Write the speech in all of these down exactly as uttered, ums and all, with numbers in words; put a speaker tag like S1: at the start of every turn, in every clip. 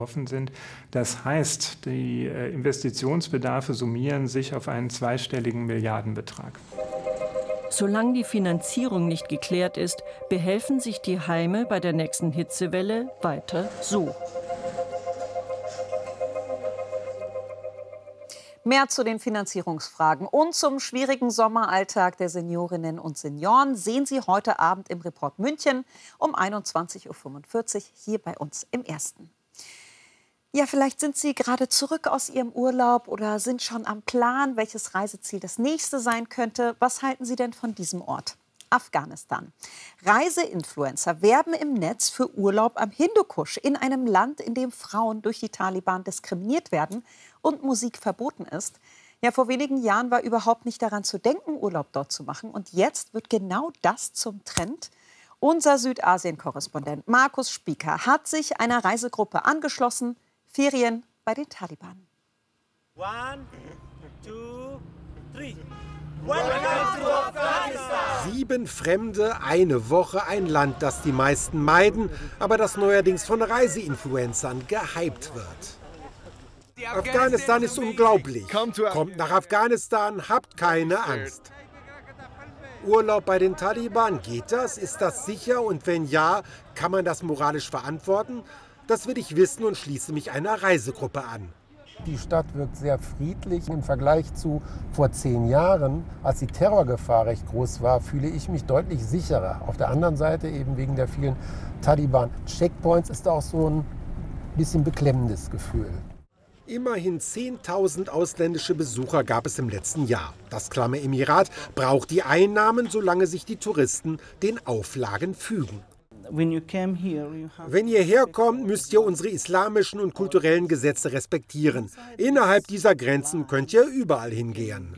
S1: offen sind. Das heißt, die Investitionsbedarfe summieren sich auf einen zweistelligen Milliardenbetrag.
S2: Solange die Finanzierung nicht geklärt ist, behelfen sich die Heime bei der nächsten Hitzewelle weiter so.
S3: Mehr zu den Finanzierungsfragen und zum schwierigen Sommeralltag der Seniorinnen und Senioren sehen Sie heute Abend im Report München um einundzwanzig Uhr fünfundvierzig hier bei uns im Ersten. Ja, vielleicht sind Sie gerade zurück aus Ihrem Urlaub oder sind schon am Plan, welches Reiseziel das nächste sein könnte. Was halten Sie denn von diesem Ort? Afghanistan. Reiseinfluencer werben im Netz für Urlaub am Hindukusch, in einem Land, in dem Frauen durch die Taliban diskriminiert werden und Musik verboten ist. Ja, vor wenigen Jahren war überhaupt nicht daran zu denken, Urlaub dort zu machen. Und jetzt wird genau das zum Trend. Unser Südasien-Korrespondent Markus Spieker hat sich einer Reisegruppe angeschlossen. Ferien bei den Taliban.
S4: One, two, three.
S5: Sieben Fremde, eine Woche, ein Land, das die meisten meiden, aber das neuerdings von Reiseinfluencern gehypt wird. Afghanistan ist unglaublich. Kommt nach Afghanistan, habt keine Angst. Urlaub bei den Taliban, geht das? Ist das sicher? Und wenn ja, kann man das moralisch verantworten? Das will ich wissen und schließe mich einer Reisegruppe an.
S6: Die Stadt wirkt sehr friedlich. Im Vergleich zu vor zehn Jahren, als die Terrorgefahr recht groß war, fühle ich mich deutlich sicherer. Auf der anderen Seite, eben wegen der vielen Taliban-Checkpoints, ist auch so ein bisschen beklemmendes Gefühl.
S5: Immerhin zehntausend ausländische Besucher gab es im letzten Jahr. Das klamme Emirat braucht die Einnahmen, solange sich die Touristen den Auflagen fügen. Wenn ihr herkommt, müsst ihr unsere islamischen und kulturellen Gesetze respektieren. Innerhalb dieser Grenzen könnt ihr überall hingehen.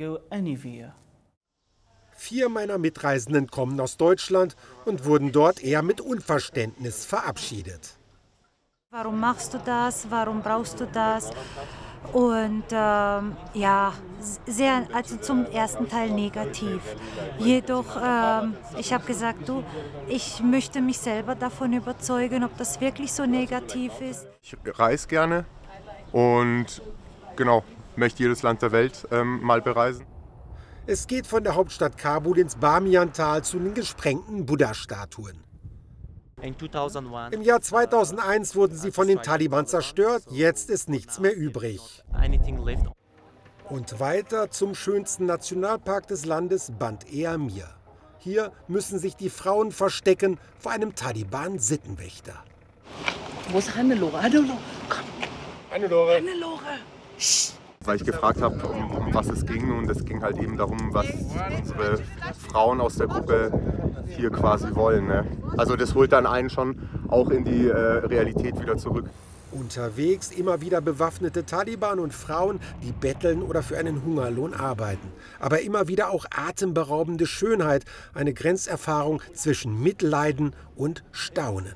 S5: Vier meiner Mitreisenden kommen aus Deutschland und wurden dort eher mit Unverständnis verabschiedet.
S7: Warum machst du das? Warum brauchst du das? Und ähm, ja, sehr, also zum ersten Teil negativ. Jedoch, ähm, ich habe gesagt, du, ich möchte mich selber davon überzeugen, ob das wirklich so negativ ist.
S8: Ich reise gerne und genau, möchte jedes Land der Welt ähm, mal bereisen.
S5: Es geht von der Hauptstadt Kabul ins Bamiyan-Tal zu den gesprengten Buddha-Statuen. Im Jahr zweitausendeins wurden sie von den Taliban zerstört, jetzt ist nichts mehr übrig. Und weiter zum schönsten Nationalpark des Landes, Band-e-Amir. Hier müssen sich die Frauen verstecken vor einem Taliban-Sittenwächter.
S9: Wo ist Hannelore? Hannelore, komm!
S8: Hannelore!
S9: Hannelore!
S8: Weil ich gefragt habe, um, um was es ging, und es ging halt eben darum, was unsere Frauen aus der Gruppe hier quasi wollen. Ne? Also das holt dann einen schon auch in die äh, Realität wieder zurück.
S5: Unterwegs immer wieder bewaffnete Taliban und Frauen, die betteln oder für einen Hungerlohn arbeiten. Aber immer wieder auch atemberaubende Schönheit, eine Grenzerfahrung zwischen Mitleiden und Staunen.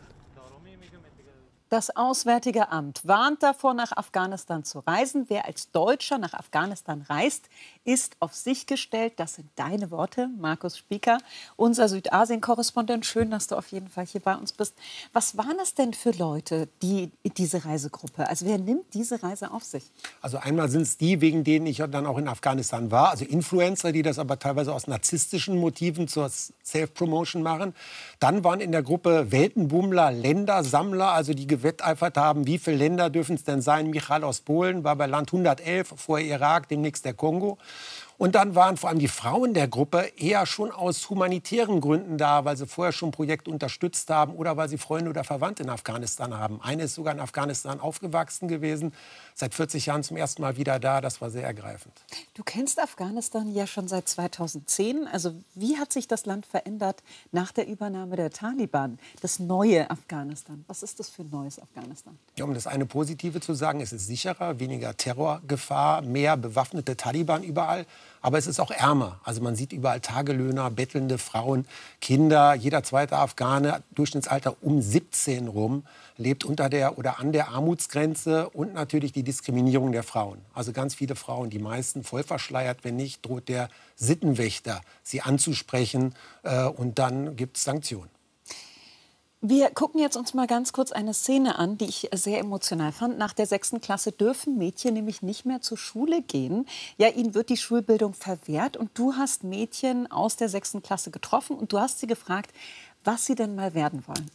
S3: Das Auswärtige Amt warnt davor, nach Afghanistan zu reisen. Wer als Deutscher nach Afghanistan reist, ist auf sich gestellt. Das sind deine Worte, Markus Spieker, unser Südasien-Korrespondent. Schön, dass du auf jeden Fall hier bei uns bist. Was waren es denn für Leute, die diese Reisegruppe? Also wer nimmt diese Reise auf sich?
S6: Also einmal sind es die, wegen denen ich dann auch in Afghanistan war. Also Influencer, die das aber teilweise aus narzisstischen Motiven zur Self-Promotion machen. Dann waren in der Gruppe Weltenbummler, Ländersammler, also die gewetteifert haben, wie viele Länder dürfen es denn sein. Michal aus Polen war bei Land hundertelf, vorher Irak, demnächst der Kongo. Und dann waren vor allem die Frauen der Gruppe eher schon aus humanitären Gründen da, weil sie vorher schon Projekte unterstützt haben oder weil sie Freunde oder Verwandte in Afghanistan haben. Eine ist sogar in Afghanistan aufgewachsen gewesen, seit vierzig Jahren zum ersten Mal wieder da. Das war sehr ergreifend.
S3: Du kennst Afghanistan ja schon seit zweitausendzehn. Also wie hat sich das Land verändert nach der Übernahme der Taliban? Das neue Afghanistan. Was ist das für ein neues Afghanistan?
S6: Ja, um das eine Positive zu sagen, es ist sicherer, weniger Terrorgefahr, mehr bewaffnete Taliban überall. Aber es ist auch ärmer. Also man sieht überall Tagelöhner, bettelnde Frauen, Kinder. Jeder zweite Afghane, Durchschnittsalter um siebzehn rum, lebt unter der oder an der Armutsgrenze. Und natürlich die Diskriminierung der Frauen. Also ganz viele Frauen, die meisten voll verschleiert. Wenn nicht, droht der Sittenwächter, sie anzusprechen. Äh, und dann gibt es Sanktionen.
S3: Wir gucken jetzt uns mal ganz kurz eine Szene an, die ich sehr emotional fand. Nach der sechsten Klasse dürfen Mädchen nämlich nicht mehr zur Schule gehen. Ja, ihnen wird die Schulbildung verwehrt. Und du hast Mädchen aus der sechsten Klasse getroffen und du hast sie gefragt, was sie denn mal werden wollen.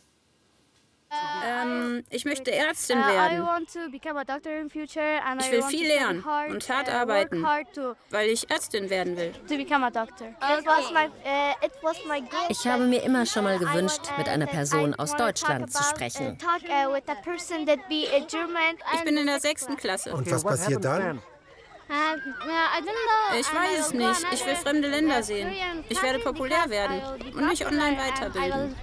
S10: Ähm, ich möchte Ärztin werden. Ich will viel lernen und hart arbeiten, weil ich Ärztin werden will.
S11: Ich habe mir immer schon mal gewünscht, mit einer Person aus Deutschland zu sprechen.
S10: Ich bin in der sechsten Klasse.
S5: Und was passiert dann?
S10: Ich weiß es nicht. Ich will fremde Länder sehen. Ich werde populär werden und mich online weiterbilden.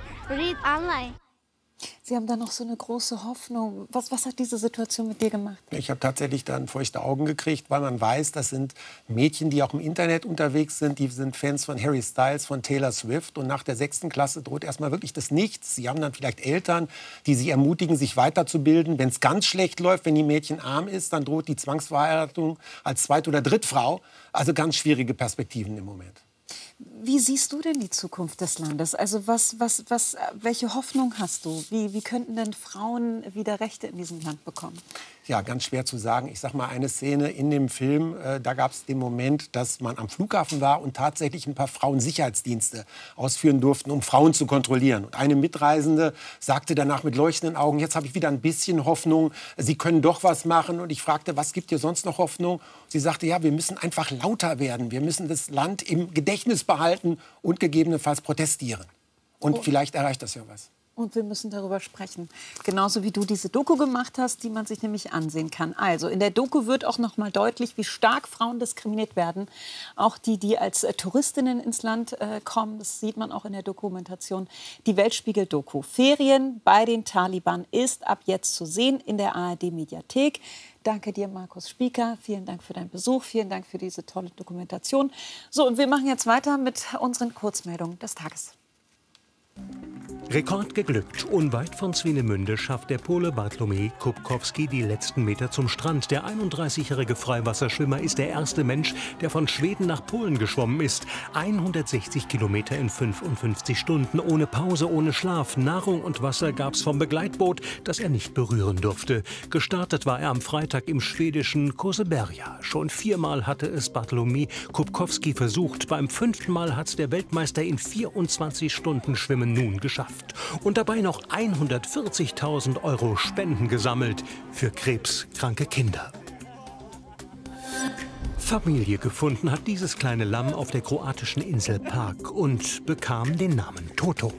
S3: Sie haben da noch so eine große Hoffnung. Was, was hat diese Situation mit dir gemacht?
S6: Ich habe tatsächlich dann feuchte Augen gekriegt, weil man weiß, das sind Mädchen, die auch im Internet unterwegs sind. Die sind Fans von Harry Styles, von Taylor Swift. Und nach der sechsten Klasse droht erstmal wirklich das Nichts. Sie haben dann vielleicht Eltern, die sie ermutigen, sich weiterzubilden. Wenn es ganz schlecht läuft, wenn die Mädchen arm ist, dann droht die Zwangsverheiratung als Zweit- oder Drittfrau. Also ganz schwierige Perspektiven im Moment.
S3: Wie siehst du denn die Zukunft des Landes? Also was, was, was, welche Hoffnung hast du? Wie, wie könnten denn Frauen wieder Rechte in diesem Land bekommen?
S6: Ja, ganz schwer zu sagen. Ich sag mal, eine Szene in dem Film, äh, da gab es den Moment, dass man am Flughafen war und tatsächlich ein paar Frauen Sicherheitsdienste ausführen durften, um Frauen zu kontrollieren. Und eine Mitreisende sagte danach mit leuchtenden Augen, jetzt habe ich wieder ein bisschen Hoffnung, Sie können doch was machen. Und ich fragte, was gibt dir sonst noch Hoffnung? Sie sagte, ja, wir müssen einfach lauter werden. Wir müssen das Land im Gedächtnis behalten und gegebenenfalls protestieren. Und oh. vielleicht erreicht das ja was.
S3: Und wir müssen darüber sprechen. Genauso wie du diese Doku gemacht hast, die man sich nämlich ansehen kann. Also in der Doku wird auch noch mal deutlich, wie stark Frauen diskriminiert werden. Auch die, die als äh, Touristinnen ins Land äh, kommen. Das sieht man auch in der Dokumentation. Die Weltspiegel-Doku Ferien bei den Taliban ist ab jetzt zu sehen in der A R D-Mediathek. Danke dir, Markus Spieker. Vielen Dank für deinen Besuch. Vielen Dank für diese tolle Dokumentation. So, und wir machen jetzt weiter mit unseren Kurzmeldungen des Tages.
S12: Rekord geglückt. Unweit von Swinemünde schafft der Pole Bartłomiej Kubkowski die letzten Meter zum Strand. Der einunddreißigjährige Freiwasserschwimmer ist der erste Mensch, der von Schweden nach Polen geschwommen ist. hundertsechzig Kilometer in fünfundfünfzig Stunden, ohne Pause, ohne Schlaf. Nahrung und Wasser gab's vom Begleitboot, das er nicht berühren durfte. Gestartet war er am Freitag im schwedischen Koseberga. Schon viermal hatte es Bartłomiej Kubkowski versucht. Beim fünften Mal hat's der Weltmeister in vierundzwanzig Stunden Schwimmen nun geschafft. Und dabei noch hundertvierzigtausend Euro Spenden gesammelt für krebskranke Kinder. Familie gefunden hat dieses kleine Lamm auf der kroatischen Insel Pag und bekam den Namen Toto.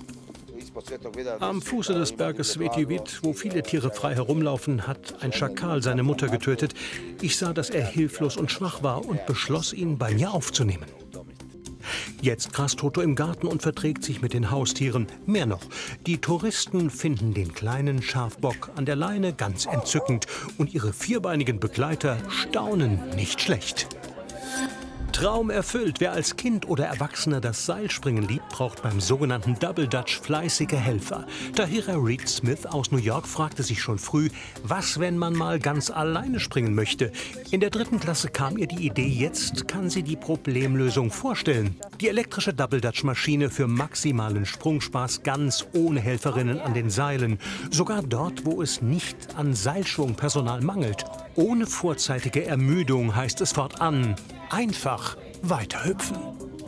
S12: Am Fuße des Berges Sveti Vid, wo viele Tiere frei herumlaufen, hat ein Schakal seine Mutter getötet. Ich sah, dass er hilflos und schwach war und beschloss, ihn bei mir aufzunehmen. Jetzt grast Toto im Garten und verträgt sich mit den Haustieren. Mehr noch, die Touristen finden den kleinen Schafbock an der Leine ganz entzückend und ihre vierbeinigen Begleiter staunen nicht schlecht. Traum erfüllt. Wer als Kind oder Erwachsener das Seilspringen liebt, braucht beim sogenannten Double Dutch fleißige Helfer. Tahira Reed Smith aus New York fragte sich schon früh, was, wenn man mal ganz alleine springen möchte? In der dritten Klasse kam ihr die Idee, jetzt kann sie die Problemlösung vorstellen. Die elektrische Double Dutch Maschine für maximalen Sprungspaß ganz ohne Helferinnen an den Seilen. Sogar dort, wo es nicht an Seilschwungpersonal mangelt. Ohne vorzeitige Ermüdung heißt es fortan. Einfach weiterhüpfen.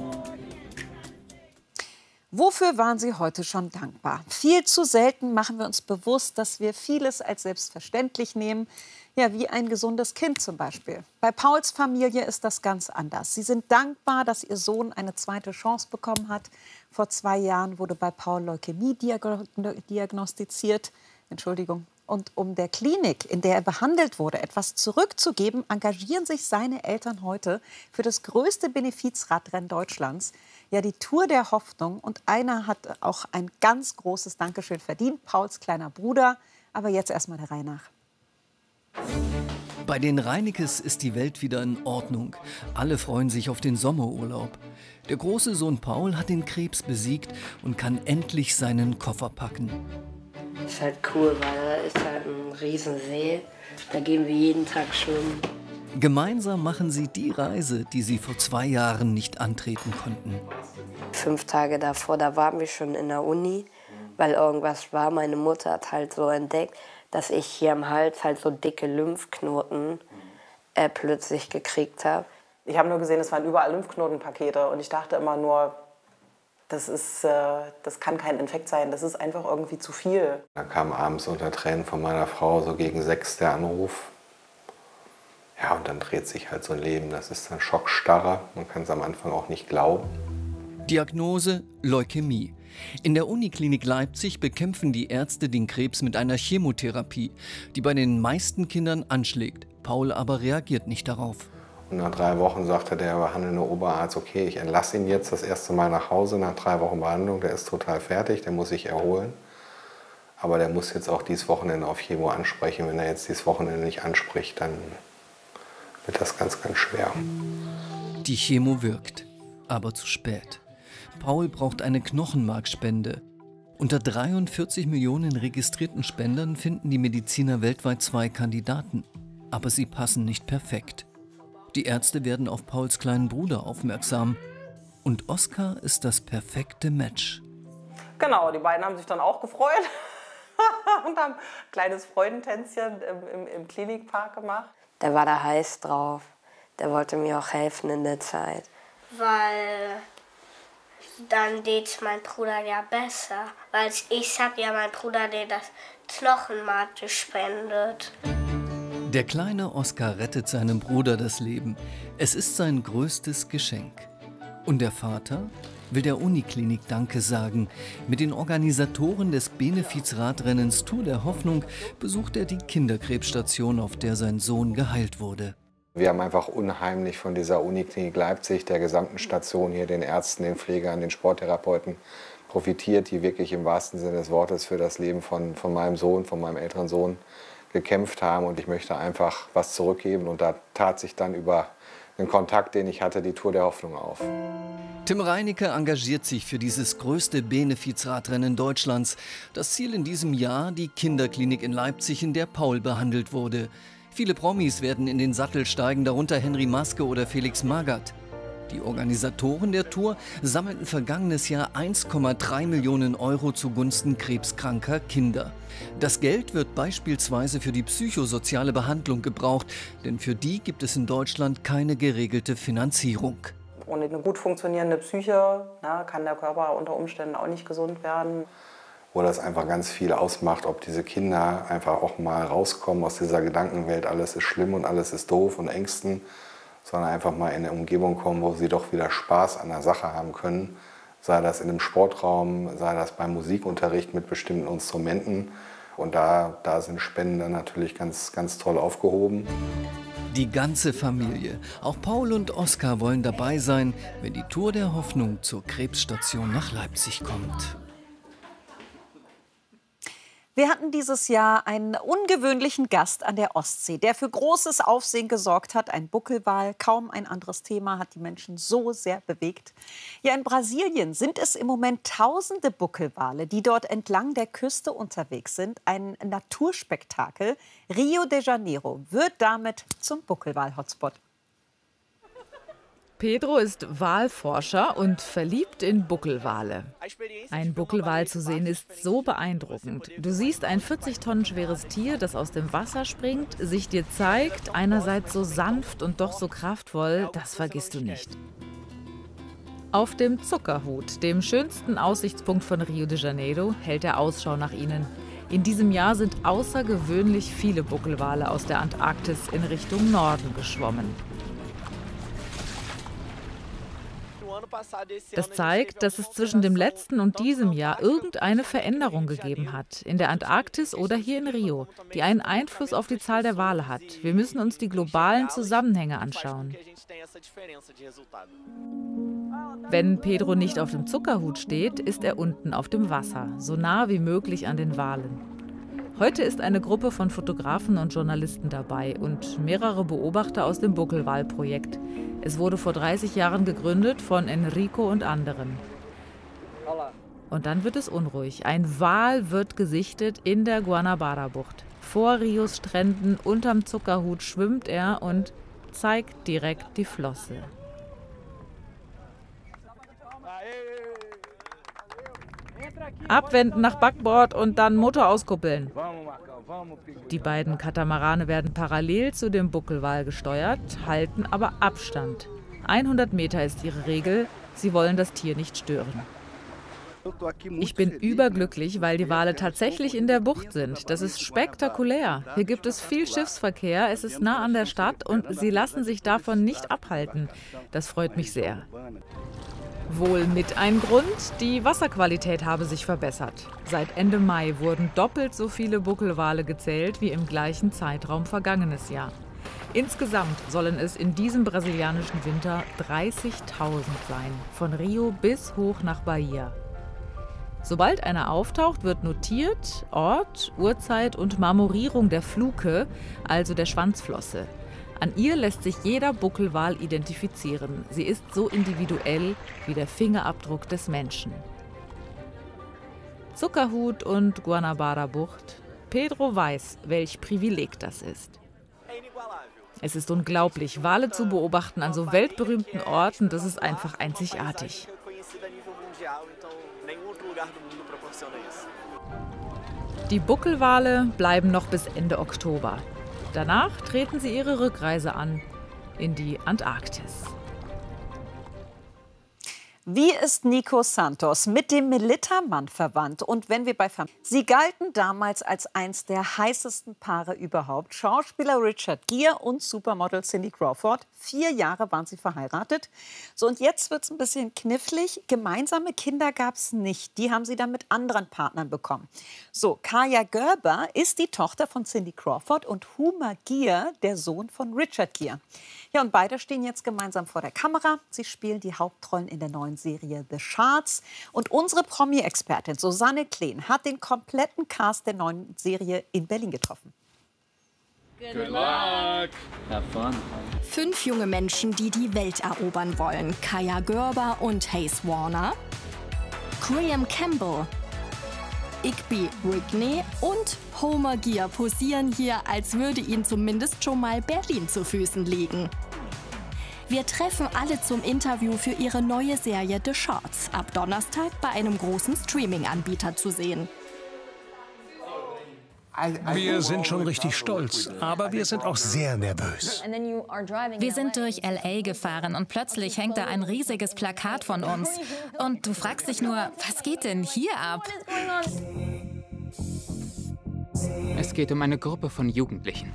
S3: Wofür waren Sie heute schon dankbar? Viel zu selten machen wir uns bewusst, dass wir vieles als selbstverständlich nehmen. Ja, wie ein gesundes Kind zum Beispiel. Bei Pauls Familie ist das ganz anders. Sie sind dankbar, dass ihr Sohn eine zweite Chance bekommen hat. Vor zwei Jahren wurde bei Paul Leukämie diagnostiziert. Entschuldigung. Und um der Klinik, in der er behandelt wurde, etwas zurückzugeben, engagieren sich seine Eltern heute für das größte Benefizradrennen Deutschlands. Ja, die Tour der Hoffnung. Und einer hat auch ein ganz großes Dankeschön verdient, Pauls kleiner Bruder. Aber jetzt erstmal der Reihe nach.
S13: Bei den Reinekes ist die Welt wieder in Ordnung. Alle freuen sich auf den Sommerurlaub. Der große Sohn Paul hat den Krebs besiegt und kann endlich seinen Koffer packen.
S14: Das ist halt cool, weil da ist halt ein Riesensee. Da gehen wir jeden Tag schwimmen.
S13: Gemeinsam machen sie die Reise, die sie vor zwei Jahren nicht antreten konnten.
S14: Fünf Tage davor, da waren wir schon in der Uni. weil irgendwas war. Meine Mutter hat halt so entdeckt, dass ich hier am Hals halt so dicke Lymphknoten äh, plötzlich gekriegt habe.
S15: Ich habe nur gesehen, es waren überall Lymphknotenpakete und ich dachte immer nur, das, ist, äh, das kann kein Infekt sein, das ist einfach irgendwie zu viel.
S16: Da kam abends unter Tränen von meiner Frau so gegen sechs der Anruf. Ja, und dann dreht sich halt so ein Leben, das ist dann Schockstarre, man kann es am Anfang auch nicht glauben.
S13: Diagnose Leukämie. In der Uniklinik Leipzig bekämpfen die Ärzte den Krebs mit einer Chemotherapie, die bei den meisten Kindern anschlägt. Paul aber reagiert nicht darauf.
S16: Und nach drei Wochen sagte der behandelnde Oberarzt, okay, ich entlasse ihn jetzt das erste Mal nach Hause nach drei Wochen Behandlung. Der ist total fertig, der muss sich erholen. Aber der muss jetzt auch dieses Wochenende auf Chemo ansprechen. Wenn er jetzt dieses Wochenende nicht anspricht, dann wird das ganz, ganz schwer.
S13: Die Chemo wirkt, aber zu spät. Paul braucht eine Knochenmarkspende. Unter dreiundvierzig Millionen registrierten Spendern finden die Mediziner weltweit zwei Kandidaten. Aber sie passen nicht perfekt. Die Ärzte werden auf Pauls kleinen Bruder aufmerksam. Und Oskar ist das perfekte Match.
S15: Genau, die beiden haben sich dann auch gefreut und haben ein kleines Freudentänzchen im, im, im Klinikpark gemacht.
S14: Der war da heiß drauf. Der wollte mir auch helfen in der Zeit.
S17: Weil dann geht mein Bruder ja besser. Weil ich habe ja mein Bruder, der das Knochenmark gespendet.
S13: Der kleine Oskar rettet seinem Bruder das Leben. Es ist sein größtes Geschenk. Und der Vater will der Uniklinik Danke sagen. Mit den Organisatoren des Benefizradrennens Tour der Hoffnung besucht er die Kinderkrebsstation, auf der sein Sohn geheilt wurde.
S16: Wir haben einfach unheimlich von dieser Uniklinik Leipzig, der gesamten Station hier, den Ärzten, den Pflegern, den Sporttherapeuten profitiert, die wirklich im wahrsten Sinne des Wortes für das Leben von, von meinem Sohn, von meinem älteren Sohn gekämpft haben. Und ich möchte einfach was zurückgeben. Und da tat sich dann über den Kontakt, den ich hatte, die Tour der Hoffnung auf.
S13: Tim Reinecke engagiert sich für dieses größte Benefizradrennen Deutschlands. Das Ziel in diesem Jahr die Kinderklinik in Leipzig, in der Paul behandelt wurde. Viele Promis werden in den Sattel steigen, darunter Henry Maske oder Felix Magath. Die Organisatoren der Tour sammelten vergangenes Jahr eins Komma drei Millionen Euro zugunsten krebskranker Kinder. Das Geld wird beispielsweise für die psychosoziale Behandlung gebraucht, denn für die gibt es in Deutschland keine geregelte Finanzierung.
S15: Ohne eine gut funktionierende Psyche, na, kann der Körper unter Umständen auch nicht gesund werden.
S16: Wo das einfach ganz viel ausmacht, ob diese Kinder einfach auch mal rauskommen aus dieser Gedankenwelt, alles ist schlimm und alles ist doof und Ängsten, sondern einfach mal in eine Umgebung kommen, wo sie doch wieder Spaß an der Sache haben können. Sei das in einem Sportraum, sei das beim Musikunterricht mit bestimmten Instrumenten. Und da, da sind Spenden dann natürlich ganz, ganz toll aufgehoben.
S13: Die ganze Familie, auch Paul und Oskar wollen dabei sein, wenn die Tour der Hoffnung zur Krebsstation nach Leipzig kommt.
S3: Wir hatten dieses Jahr einen ungewöhnlichen Gast an der Ostsee, der für großes Aufsehen gesorgt hat. Ein Buckelwal, kaum ein anderes Thema hat die Menschen so sehr bewegt. Ja, in Brasilien sind es im Moment tausende Buckelwale, die dort entlang der Küste unterwegs sind. Ein Naturspektakel. Rio de Janeiro wird damit zum Buckelwal-Hotspot.
S18: Pedro ist Walforscher und verliebt in Buckelwale. Ein Buckelwal zu sehen ist so beeindruckend. Du siehst ein vierzig Tonnen schweres Tier, das aus dem Wasser springt, sich dir zeigt, einerseits so sanft und doch so kraftvoll, das vergisst du nicht. Auf dem Zuckerhut, dem schönsten Aussichtspunkt von Rio de Janeiro, hält er Ausschau nach ihnen. In diesem Jahr sind außergewöhnlich viele Buckelwale aus der Antarktis in Richtung Norden geschwommen. Das zeigt, dass es zwischen dem letzten und diesem Jahr irgendeine Veränderung gegeben hat, in der Antarktis oder hier in Rio, die einen Einfluss auf die Zahl der Wale hat. Wir müssen uns die globalen Zusammenhänge anschauen. Wenn Pedro nicht auf dem Zuckerhut steht, ist er unten auf dem Wasser, so nah wie möglich an den Walen. Heute ist eine Gruppe von Fotografen und Journalisten dabei und mehrere Beobachter aus dem Buckelwal-Projekt. Es wurde vor dreißig Jahren gegründet von Enrico und anderen. Und dann wird es unruhig. Ein Wal wird gesichtet in der Guanabara-Bucht. Vor Rios Stränden unterm Zuckerhut schwimmt er und zeigt direkt die Flosse. Abwenden nach Backbord und dann Motor auskuppeln. Die beiden Katamarane werden parallel zu dem Buckelwal gesteuert, halten aber Abstand. hundert Meter ist ihre Regel, sie wollen das Tier nicht stören. Ich bin überglücklich, weil die Wale tatsächlich in der Bucht sind. Das ist spektakulär. Hier gibt es viel Schiffsverkehr, es ist nah an der Stadt und sie lassen sich davon nicht abhalten. Das freut mich sehr. Wohl mit ein Grund, die Wasserqualität habe sich verbessert. Seit Ende Mai wurden doppelt so viele Buckelwale gezählt wie im gleichen Zeitraum vergangenes Jahr. Insgesamt sollen es in diesem brasilianischen Winter dreißigtausend sein, von Rio bis hoch nach Bahia. Sobald einer auftaucht, wird notiert Ort, Uhrzeit und Marmorierung der Fluke, also der Schwanzflosse. An ihr lässt sich jeder Buckelwal identifizieren. Sie ist so individuell wie der Fingerabdruck des Menschen. Zuckerhut und Guanabara-Bucht. Pedro weiß, welch Privileg das ist. Es ist unglaublich, Wale zu beobachten an so weltberühmten Orten, das ist einfach einzigartig. Die Buckelwale bleiben noch bis Ende Oktober. Danach treten sie ihre Rückreise an in die Antarktis.
S3: Wie ist Nico Santos mit dem Melitta-Mann verwandt? Und wenn wir bei Fam Sie galten damals als eins der heißesten Paare überhaupt. Schauspieler Richard Gere und Supermodel Cindy Crawford. Vier Jahre waren sie verheiratet. So, und jetzt wird es ein bisschen knifflig. Gemeinsame Kinder gab es nicht. Die haben sie dann mit anderen Partnern bekommen. So, Kaja Gerber ist die Tochter von Cindy Crawford und Huma Gere, der Sohn von Richard Gere. Ja, und beide stehen jetzt gemeinsam vor der Kamera. Sie spielen die Hauptrollen in der neuen Serie The Shards. Und unsere Promi-Expertin Susanne Kleen hat den kompletten Cast der neuen Serie in Berlin getroffen.
S19: Good luck. Have fun. Fünf junge Menschen, die die Welt erobern wollen. Kaja Gerber und Hayes Warner, Graham Campbell, Igby Rigney und Homer Gere posieren hier, als würde ihnen zumindest schon mal Berlin zu Füßen liegen. Wir treffen alle zum Interview für ihre neue Serie The Shards, ab Donnerstag bei einem großen Streaming-Anbieter zu sehen.
S12: Wir sind schon richtig stolz, aber wir sind auch sehr nervös.
S20: Wir sind durch L A gefahren und plötzlich hängt da ein riesiges Plakat von uns. Und du fragst dich nur, was geht denn hier ab?
S21: Es geht um eine Gruppe von Jugendlichen.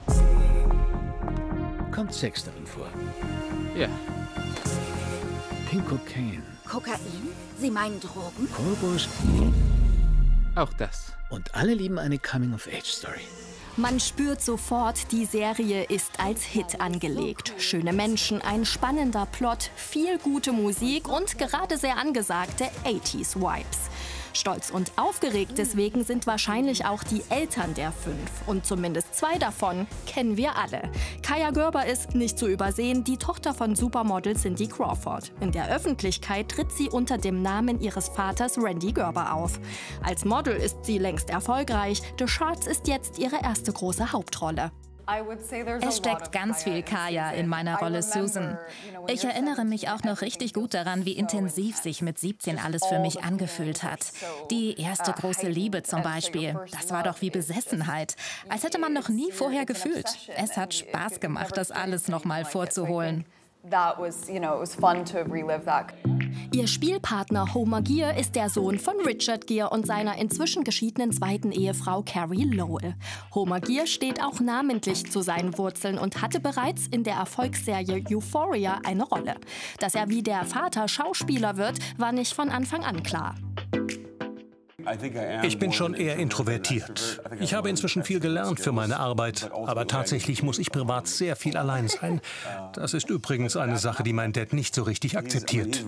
S22: Kommt Sex darin vor?
S21: Ja.
S22: Pink Cocaine.
S23: Kokain? Sie meinen Drogen?
S22: Korbus.
S21: Auch das.
S22: Und alle lieben eine Coming-of-Age-Story.
S19: Man spürt sofort, die Serie ist als Hit angelegt. Schöne Menschen, ein spannender Plot, viel gute Musik und gerade sehr angesagte achtziger-Vibes. Stolz und aufgeregt deswegen sind wahrscheinlich auch die Eltern der fünf. Und zumindest zwei davon kennen wir alle. Kaja Gerber ist, nicht zu übersehen, die Tochter von Supermodel Cindy Crawford. In der Öffentlichkeit tritt sie unter dem Namen ihres Vaters Randy Gerber auf. Als Model ist sie längst erfolgreich. The Shards ist jetzt ihre erste große Hauptrolle.
S20: Es steckt ganz viel Kaja in meiner Rolle Susan. Ich erinnere mich auch noch richtig gut daran, wie intensiv sich mit siebzehn alles für mich angefühlt hat. Die erste große Liebe zum Beispiel, das war doch wie Besessenheit. Als hätte man noch nie vorher gefühlt. Es hat Spaß gemacht, das alles noch mal vorzuholen.
S19: Ihr Spielpartner Homer Gere ist der Sohn von Richard Gere und seiner inzwischen geschiedenen zweiten Ehefrau Carrie Lowell. Homer Gere steht auch namentlich zu seinen Wurzeln und hatte bereits in der Erfolgsserie Euphoria eine Rolle. Dass er wie der Vater Schauspieler wird, war nicht von Anfang an klar.
S12: Ich bin schon eher introvertiert. Ich habe inzwischen viel gelernt für meine Arbeit, aber tatsächlich muss ich privat sehr viel allein sein. Das ist übrigens eine Sache, die mein Dad nicht so richtig akzeptiert.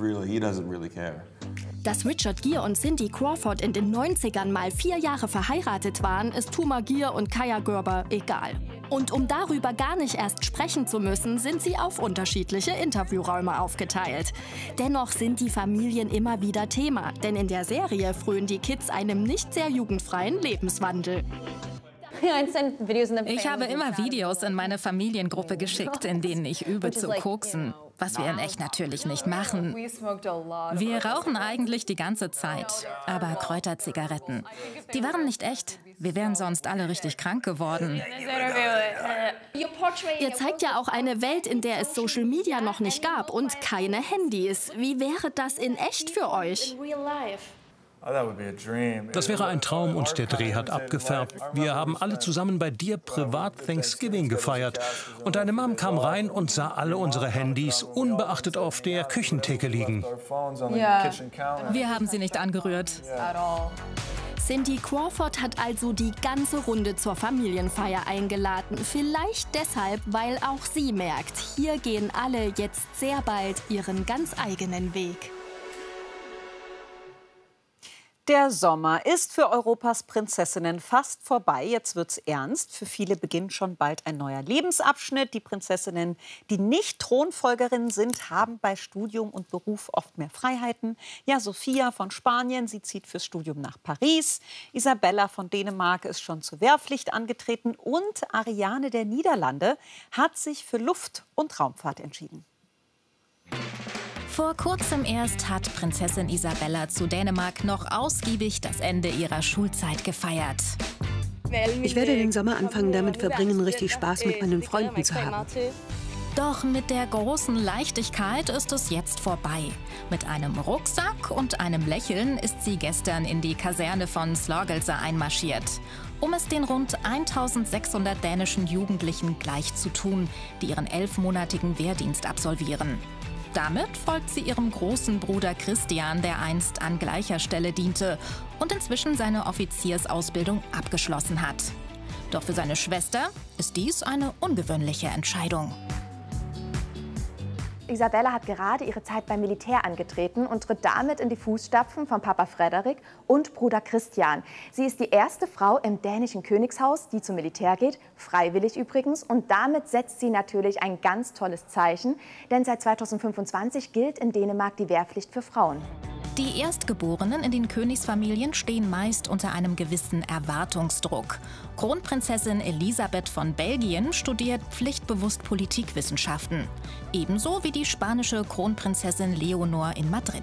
S19: Dass Richard Gere und Cindy Crawford in den neunzigern mal vier Jahre verheiratet waren, ist Huma Gere und Kaja Gerber egal. Und um darüber gar nicht erst sprechen zu müssen, sind sie auf unterschiedliche Interviewräume aufgeteilt. Dennoch sind die Familien immer wieder Thema, denn in der Serie frönen die Kids einem nicht sehr jugendfreien Lebenswandel.
S20: Ich habe immer Videos in meine Familiengruppe geschickt, in denen ich übe zu koksen. Was wir in echt natürlich nicht machen. Wir rauchen eigentlich die ganze Zeit, aber Kräuterzigaretten. Die waren nicht echt. Wir wären sonst alle richtig krank geworden.
S19: Ihr zeigt ja auch eine Welt, in der es Social Media noch nicht gab und keine Handys. Wie wäre das in echt für euch?
S12: Das wäre ein Traum und der Dreh hat abgefärbt. Wir haben alle zusammen bei dir privat Thanksgiving gefeiert. Und deine Mom kam rein und sah alle unsere Handys unbeachtet auf der Küchentheke liegen.
S20: Ja. Wir haben sie nicht angerührt.
S19: Cindy Crawford hat also die ganze Runde zur Familienfeier eingeladen. Vielleicht deshalb, weil auch sie merkt, hier gehen alle jetzt sehr bald ihren ganz eigenen Weg.
S3: Der Sommer ist für Europas Prinzessinnen fast vorbei. Jetzt wird's ernst. Für viele beginnt schon bald ein neuer Lebensabschnitt. Die Prinzessinnen, die nicht Thronfolgerinnen sind, haben bei Studium und Beruf oft mehr Freiheiten. Ja, Sophia von Spanien, sie zieht fürs Studium nach Paris. Isabella von Dänemark ist schon zur Wehrpflicht angetreten. Und Ariane der Niederlande hat sich für Luft- und Raumfahrt entschieden.
S20: Vor kurzem erst hat Prinzessin Isabella zu Dänemark noch ausgiebig das Ende ihrer Schulzeit gefeiert.
S1: Ich werde den Sommer anfangen, damit verbringen, richtig Spaß mit meinen Freunden zu haben.
S20: Doch mit der großen Leichtigkeit ist es jetzt vorbei. Mit einem Rucksack und einem Lächeln ist sie gestern in die Kaserne von Slagelse einmarschiert, um es den rund eintausendsechshundert dänischen Jugendlichen gleich zu tun, die ihren elfmonatigen Wehrdienst absolvieren. Damit folgt sie ihrem großen Bruder Christian, der einst an gleicher Stelle diente und inzwischen seine Offiziersausbildung abgeschlossen hat. Doch für seine Schwester ist dies eine ungewöhnliche Entscheidung.
S2: Isabella hat gerade ihre Zeit beim Militär angetreten und tritt damit in die Fußstapfen von Papa Frederik und Bruder Christian. Sie ist die erste Frau im dänischen Königshaus, die zum Militär geht, freiwillig übrigens. Und damit setzt sie natürlich ein ganz tolles Zeichen, denn seit zweitausendfünfundzwanzig gilt in Dänemark die Wehrpflicht für Frauen.
S20: Die Erstgeborenen in den Königsfamilien stehen meist unter einem gewissen Erwartungsdruck. Kronprinzessin Elisabeth von Belgien studiert pflichtbewusst Politikwissenschaften. Ebenso wie die spanische Kronprinzessin Leonor in Madrid.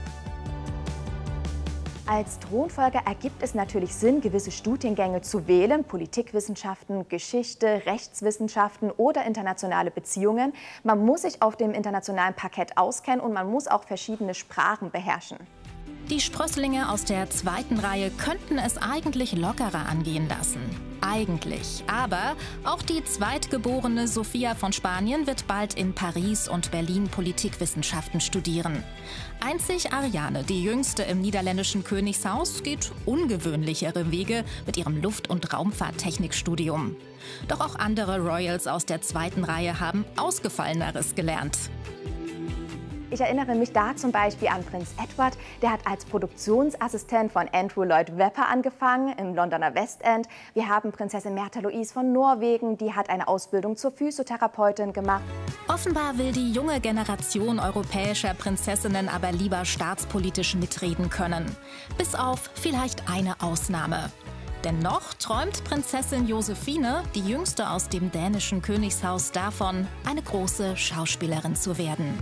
S2: Als Thronfolger ergibt es natürlich Sinn, gewisse Studiengänge zu wählen. Politikwissenschaften, Geschichte, Rechtswissenschaften oder internationale Beziehungen. Man muss sich auf dem internationalen Parkett auskennen und man muss auch verschiedene Sprachen beherrschen.
S20: Die Sprösslinge aus der zweiten Reihe könnten es eigentlich lockerer angehen lassen. Eigentlich. Aber auch die zweitgeborene Sophia von Spanien wird bald in Paris und Berlin Politikwissenschaften studieren. Einzig Ariane, die jüngste im niederländischen Königshaus, geht ungewöhnlichere Wege mit ihrem Luft- und Raumfahrttechnikstudium. Doch auch andere Royals aus der zweiten Reihe haben Ausgefalleneres gelernt.
S2: Ich erinnere mich da zum Beispiel an Prinz Edward. Der hat als Produktionsassistent von Andrew Lloyd Webber angefangen im Londoner West End. Wir haben Prinzessin Märtha Louise von Norwegen. Die hat eine Ausbildung zur Physiotherapeutin gemacht.
S20: Offenbar will die junge Generation europäischer Prinzessinnen aber lieber staatspolitisch mitreden können. Bis auf vielleicht eine Ausnahme. Denn noch träumt Prinzessin Josephine, die jüngste aus dem dänischen Königshaus, davon, eine große Schauspielerin zu werden.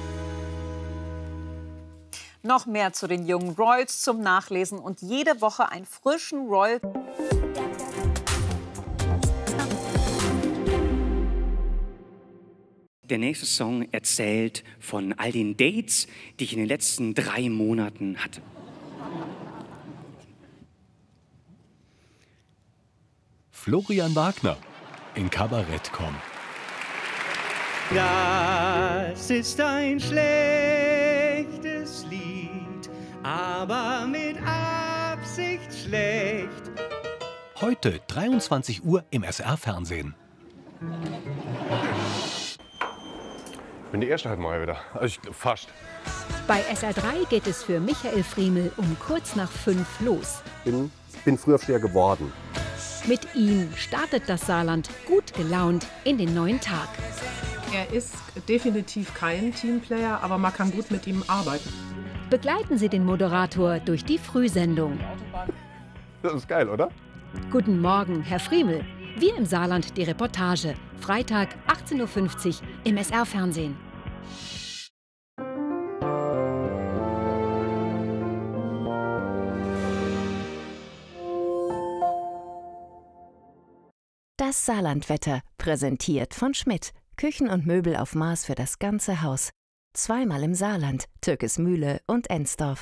S3: Noch mehr zu den jungen Royals zum Nachlesen und jede Woche einen frischen Royal.
S4: Der nächste Song erzählt von all den Dates, die ich in den letzten drei Monaten hatte.
S24: Florian Wagner in Kabarett kommen.
S25: Das ist ein schlechtes Lied, aber mit Absicht schlecht.
S24: Heute dreiundzwanzig Uhr im S R Fernsehen.
S8: Ich bin die erste halt mal wieder. Also ich, fast.
S26: Bei S R drei geht es für Michael Friemel um kurz nach fünf los.
S8: Bin, bin früher schwer geworden.
S26: Mit ihm startet das Saarland gut gelaunt in den neuen Tag.
S27: Er ist definitiv kein Teamplayer, aber man kann gut mit ihm arbeiten.
S26: Begleiten Sie den Moderator durch die Frühsendung.
S8: Das ist geil, oder?
S26: Guten Morgen, Herr Friemel. Wir im Saarland die Reportage. Freitag, achtzehn Uhr fünfzig im S R-Fernsehen.
S5: Das Saarlandwetter, präsentiert von Schmidt. Küchen und Möbel auf Maß für das ganze Haus. Zweimal im Saarland, Türkesmühle und Ensdorf.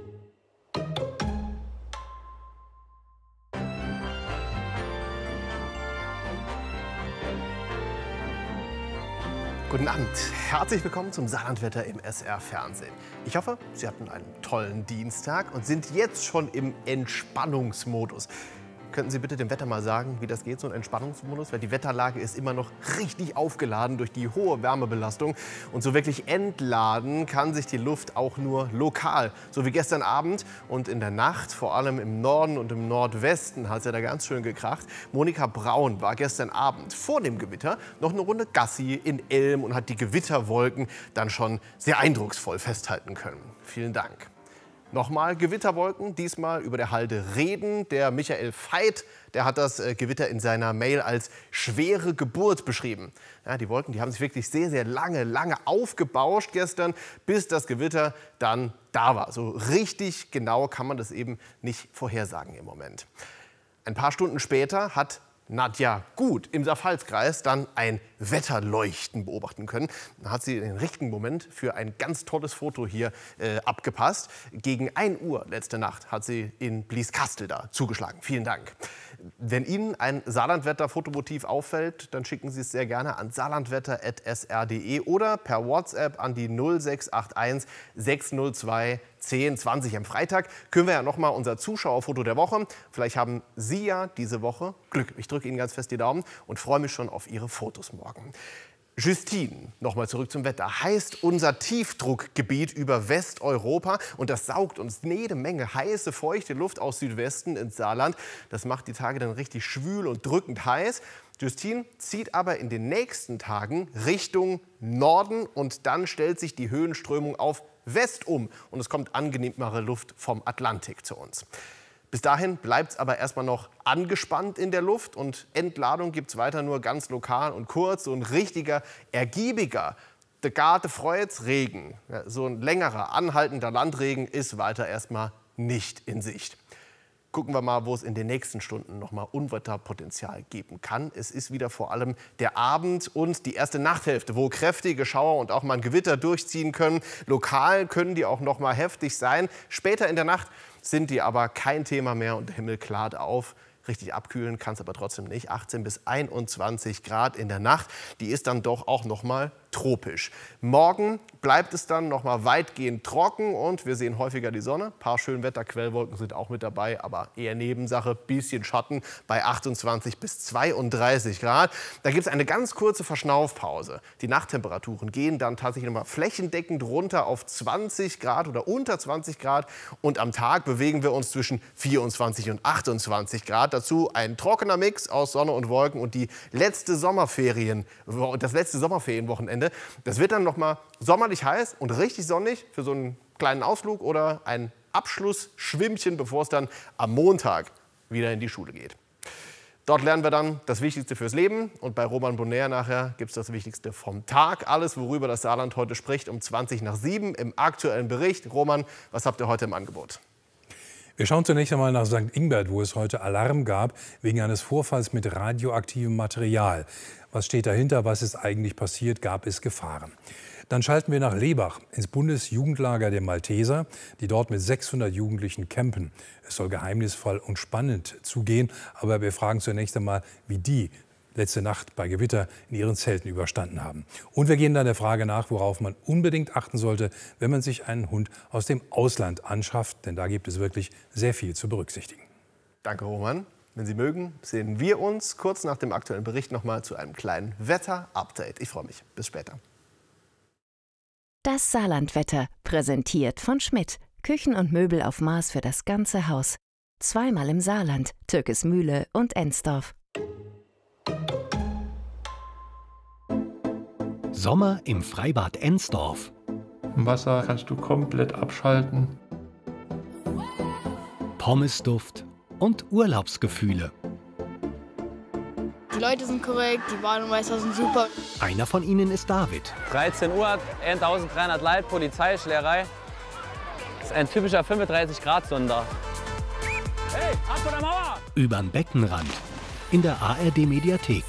S6: Guten Abend, herzlich willkommen zum Saarlandwetter im S R-Fernsehen. Ich hoffe, Sie hatten einen tollen Dienstag und sind jetzt schon im Entspannungsmodus. Könnten Sie bitte dem Wetter mal sagen, wie das geht, so ein Entspannungsmodus? Weil die Wetterlage ist immer noch richtig aufgeladen durch die hohe Wärmebelastung. Und so wirklich entladen kann sich die Luft auch nur lokal. So wie gestern Abend und in der Nacht, vor allem im Norden und im Nordwesten, hat es ja da ganz schön gekracht. Monika Braun war gestern Abend vor dem Gewitter noch eine Runde Gassi in Elm und hat die Gewitterwolken dann schon sehr eindrucksvoll festhalten können. Vielen Dank. Nochmal Gewitterwolken, diesmal über der Halde Reden. Der Michael Veit, der hat das Gewitter in seiner Mail als schwere Geburt beschrieben. Ja, die Wolken, die haben sich wirklich sehr, sehr lange, lange aufgebauscht gestern, bis das Gewitter dann da war. So richtig genau kann man das eben nicht vorhersagen im Moment. Ein paar Stunden später hat Nadja Gut im Saarpfalz-Kreis dann ein Wetterleuchten beobachten können. Da hat sie den richtigen Moment für ein ganz tolles Foto hier äh, abgepasst. Gegen ein Uhr letzte Nacht hat sie in Blieskastel da zugeschlagen. Vielen Dank. Wenn Ihnen ein Saarlandwetter-Fotomotiv auffällt, dann schicken Sie es sehr gerne an saarlandwetter punkt s r punkt d e oder per WhatsApp an die null sechs acht eins sechs null zwei zehn zwanzig. Am Freitag können wir ja noch mal unser Zuschauerfoto der Woche. Vielleicht haben Sie ja diese Woche Glück. Ich drücke Ihnen ganz fest die Daumen und freue mich schon auf Ihre Fotos morgen. Justine, nochmal zurück zum Wetter, heißt unser Tiefdruckgebiet über Westeuropa und das saugt uns jede Menge heiße, feuchte Luft aus Südwesten ins Saarland. Das macht die Tage dann richtig schwül und drückend heiß. Justine zieht aber in den nächsten Tagen Richtung Norden und dann stellt sich die Höhenströmung auf West um und es kommt angenehmere Luft vom Atlantik zu uns. Bis dahin bleibt es aber erstmal noch angespannt in der Luft und Entladung gibt es weiter nur ganz lokal und kurz. So ein richtiger, ergiebiger, de Garte freut's Regen, ja, so ein längerer, anhaltender Landregen ist weiter erstmal nicht in Sicht. Gucken wir mal, wo es in den nächsten Stunden noch mal Unwetterpotenzial geben kann. Es ist wieder vor allem der Abend und die erste Nachthälfte, wo kräftige Schauer und auch mal ein Gewitter durchziehen können. Lokal können die auch noch mal heftig sein. Später in der Nacht sind die aber kein Thema mehr und der Himmel klart auf. Richtig abkühlen kann es aber trotzdem nicht. achtzehn bis einundzwanzig Grad in der Nacht. Die ist dann doch auch noch mal tropisch. Morgen bleibt es dann noch mal weitgehend trocken und wir sehen häufiger die Sonne. Ein paar Schönwetterquellwolken sind auch mit dabei, aber eher Nebensache. Bisschen Schatten bei achtundzwanzig bis zweiunddreißig Grad. Da gibt es eine ganz kurze Verschnaufpause. Die Nachttemperaturen gehen dann tatsächlich noch mal flächendeckend runter auf zwanzig Grad oder unter zwanzig Grad. Und am Tag bewegen wir uns zwischen vierundzwanzig und achtundzwanzig Grad. Dazu ein trockener Mix aus Sonne und Wolken und die letzte Sommerferien, das letzte Sommerferienwochenende. Das wird dann noch mal sommerlich heiß und richtig sonnig für so einen kleinen Ausflug oder ein Abschlussschwimmchen, bevor es dann am Montag wieder in die Schule geht. Dort lernen wir dann das Wichtigste fürs Leben und bei Roman Bonner nachher gibt es das Wichtigste vom Tag. Alles, worüber das Saarland heute spricht, um zwanzig nach sieben im aktuellen Bericht. Roman, was habt ihr heute im Angebot?
S7: Wir schauen zunächst einmal nach Sankt Ingbert, wo es heute Alarm gab wegen eines Vorfalls mit radioaktivem Material. Was steht dahinter? Was ist eigentlich passiert? Gab es Gefahren? Dann schalten wir nach Lebach, ins Bundesjugendlager der Malteser, die dort mit sechshundert Jugendlichen campen. Es soll geheimnisvoll und spannend zugehen, aber wir fragen zunächst einmal, wie die letzte Nacht bei Gewitter in ihren Zelten überstanden haben. Und wir gehen dann der Frage nach, worauf man unbedingt achten sollte, wenn man sich einen Hund aus dem Ausland anschafft. Denn da gibt es wirklich sehr viel zu berücksichtigen.
S6: Danke, Roman. Wenn Sie mögen, sehen wir uns kurz nach dem aktuellen Bericht noch mal zu einem kleinen Wetter-Update. Ich freue mich. Bis später.
S5: Das Saarlandwetter, präsentiert von Schmidt. Küchen und Möbel auf Maß für das ganze Haus. Zweimal im Saarland, Türkesmühle und Ensdorf.
S24: Sommer im Freibad Ensdorf.
S9: Im Wasser kannst du komplett abschalten.
S24: Pommesduft und Urlaubsgefühle.
S9: Die Leute sind korrekt, die Bademeister sind super.
S24: Einer von ihnen ist David.
S10: dreizehn Uhr, eintausenddreihundert Leute, Polizei, Schlägerei. Das ist ein typischer fünfunddreißig Grad Sonder. Hey, ab von der Mauer!
S24: Übern Beckenrand. In der A R D-Mediathek.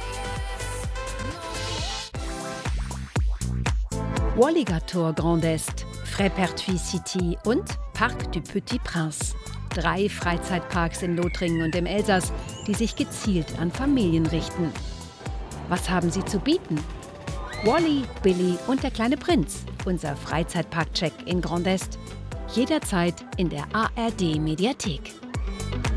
S26: Walligator Grand Est, Frépertuis City und Parc du Petit Prince. Drei Freizeitparks in Lothringen und im Elsass, die sich gezielt an Familien richten. Was haben sie zu bieten? Wally, Billy und der kleine Prinz, unser Freizeitpark-Check in Grand Est. Jederzeit in der A R D-Mediathek.